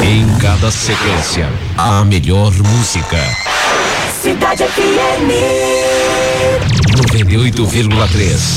Em cada sequência, a melhor música. Cidade FM 98,3.